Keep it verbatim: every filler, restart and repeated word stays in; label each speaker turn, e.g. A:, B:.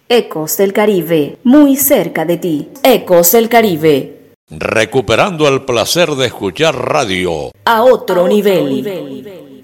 A: Ecos del Caribe, muy cerca de ti. Ecos del Caribe.
B: Recuperando el placer de escuchar radio
A: a otro, a otro nivel. nivel.